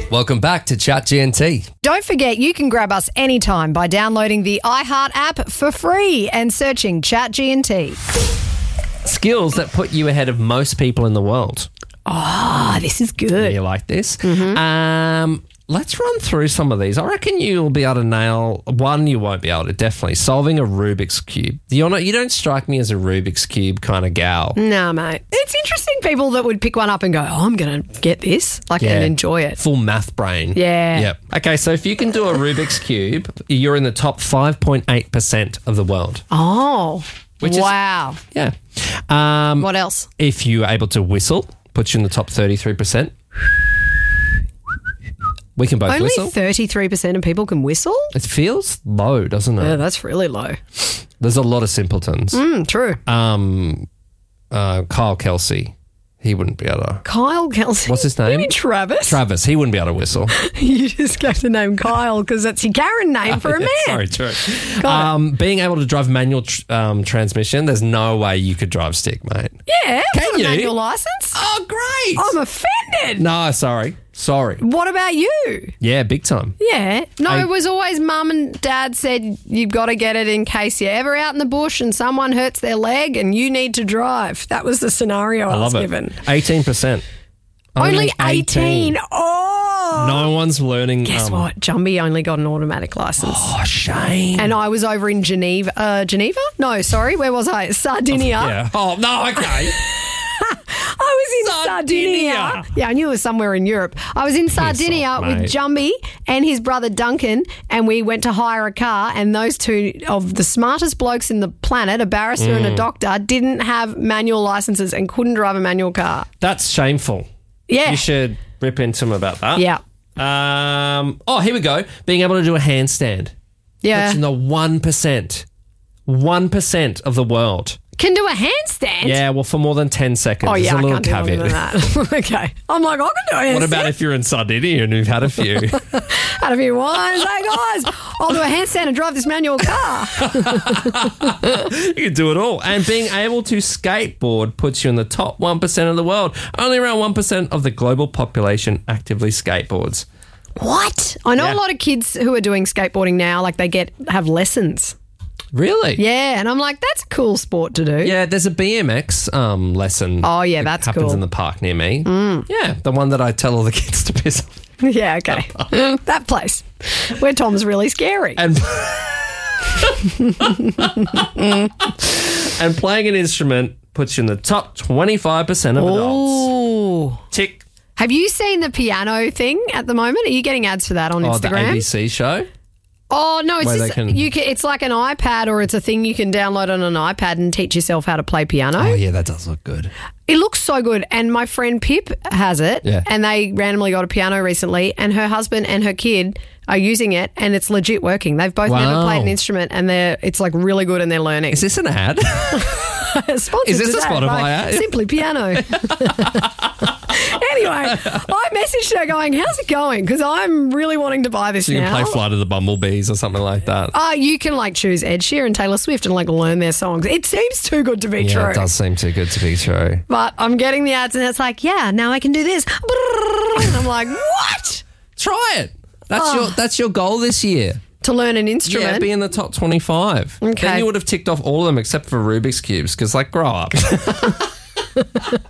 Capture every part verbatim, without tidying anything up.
Welcome back to Chat G N T. Don't forget, you can grab us anytime by downloading the iHeart app for free and searching Chat G N T. Skills that put you ahead of most people in the world. Oh, this is good. You like this? Mm-hmm. Um, let's run through some of these. I reckon you'll be able to nail one. You won't be able to, definitely. Solving a Rubik's Cube. You're not, you don't strike me as a Rubik's Cube kind of gal. No, mate. It's interesting people that would pick one up and go, oh, I'm going to get this, like, Yeah. and enjoy it. Full math brain. Yeah. Yep. Okay, so if you can do a Rubik's Cube, you're in the top five point eight percent of the world. Oh, Which is- wow. Yeah. Um, What else? if you're able to whistle, puts you in the top thirty-three percent. We can both Only whistle. thirty-three percent of people can whistle? It feels low, doesn't it? Yeah, that's really low. There's a lot of simpletons. Mm, true. Um, uh, Kyle Kelsey, he wouldn't be able to. Kyle Kelsey. What's his You name? mean Travis? Travis, he wouldn't be able to whistle. You just gave the name Kyle because that's your Karen name for a man. Sorry, true. Got it. Um, being able to drive manual tr- um, transmission, there's no way you could drive stick, mate. Yeah, Can I've got you? a manual license. Oh, great. I'm offended. No, sorry. Sorry. What about you? Yeah, big time. Yeah. No, I- it was always mum and dad said you've got to get it in case you're ever out in the bush and someone hurts their leg and you need to drive. That was the scenario I, I was love it. given. eighteen percent. Only eighteen. Oh. No one's learning. Guess um, what? Jumbie only got an automatic license. Oh, shame. And I was over in Geneva. Uh, Geneva? No, sorry. Where was I? Sardinia. Yeah. Oh, no, okay. I was in Sardinia. Sardinia. Yeah, I knew it was somewhere in Europe. I was in Sardinia off, with mate. Jumbie and his brother Duncan, and we went to hire a car, and those two of the smartest blokes in the planet, a barrister Mm. and a doctor, didn't have manual licenses and couldn't drive a manual car. That's shameful. Yeah. You should rip into him about that. Yeah. Um. Oh, here we go. Being able to do a handstand. Yeah. That's in the one percent. one percent of the world. Can do a handstand? Yeah, well, for more than ten seconds. Oh, There's yeah, a I little can't do longer than caveat. that. Okay. I'm like, I can do a handstand. What about if you're in Sardinia and you've had a few? Had a few wines. Hey, guys, I'll do a handstand and drive this manual car. You can do it all. And being able to skateboard puts you in the top one percent of the world. Only around one percent of the global population actively skateboards. What? I know Yeah. a lot of kids who are doing skateboarding now, like they get have lessons. Really? Yeah, and I'm like, that's a cool sport to do. Yeah, there's a B M X um, lesson. Oh, yeah, that that's happens cool. in the park near me. Mm. Yeah, the one that I tell all the kids to piss off. Yeah, okay. That place where Tom's really scary. And and playing an instrument puts you in the top twenty-five percent of adults. Ooh. Tick. Have you seen the piano thing at the moment? Are you getting ads for that on Oh, the A Instagram? B C show. Oh no, it's Where they just, can- you can, it's like an iPad or it's a thing you can download on an iPad and teach yourself how to play piano. Oh, yeah, that does look good. It looks so good. And my friend Pip has it. Yeah. And they randomly got a piano recently, and her husband and her kid are using it, and it's legit working. They've both never Wow. played an instrument, and they're it's like really good, and they're learning. Is this an ad? Sponsored Is this a today Spotify by ad? Simply Piano. Anyway, I messaged her going, "How's it going?" Because I'm really wanting to buy this So you now. can play Flight of the Bumblebees or something like that. Uh, you can like choose Ed Sheeran, Taylor Swift, and like learn their songs. It seems too good to be Yeah, true. it does seem too good to be true. But I'm getting the ads, and it's like, yeah, now I can do this. And I'm like, what? Try it. That's Oh. your that's your goal this year. To learn an instrument? Yeah, be in the top twenty-five. Okay. Then you would have ticked off all of them except for Rubik's Cubes because, like, grow up. For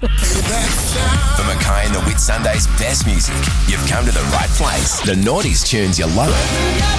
Mackay and the Whit Sunday's best music, you've come to the right place. The Naughties tunes you love it.